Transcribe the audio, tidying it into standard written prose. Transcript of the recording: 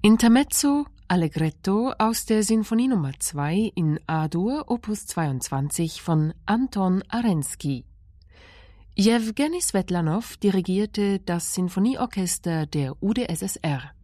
Intermezzo Allegretto aus der Sinfonie Nummer 2 in A-Dur, Opus 22 von Anton Arensky. Jewgeni Svetlanov dirigierte das Sinfonieorchester der UdSSR.